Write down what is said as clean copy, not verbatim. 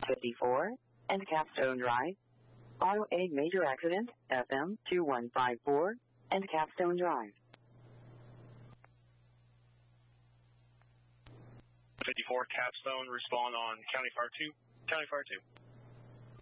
54 and Capstone Drive. Auto Aid Major Accident, FM 2154 and Capstone Drive. 54 Capstone, respond on County Fire 2. County Fire 2.